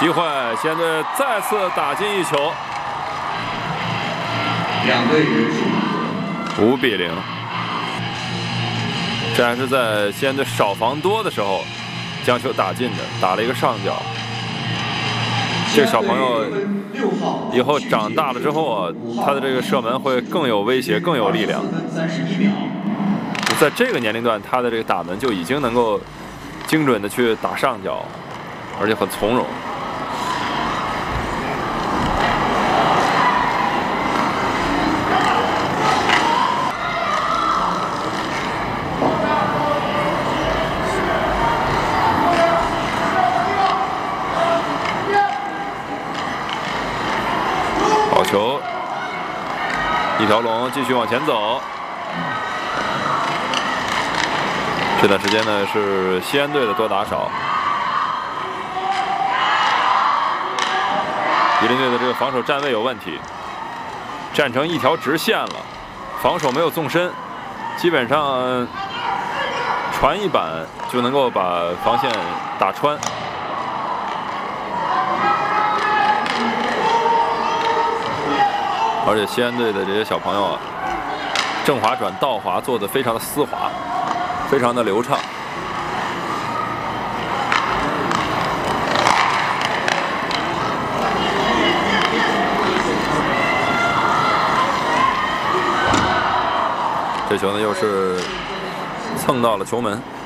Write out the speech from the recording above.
机会，西安队再次打进一球 ，2队人数 5比0。这还是在西安队少防多的时候将球打进的，打了一个上角。这个小朋友以后长大了之后啊，他的这个射门会更有威胁，更有力量。在这个年龄段，他的这个打门就已经能够精准的去打上角，而且很从容。好球，一条龙继续往前走。这段时间呢是西安队的多打少，吉林队的这个防守站位有问题，站成一条直线了，防守没有纵深，基本上传一板就能够把防线打穿。而且西安队的这些小朋友啊，正滑转倒滑做得非常的丝滑，非常的流畅。这球呢又是蹭到了球门。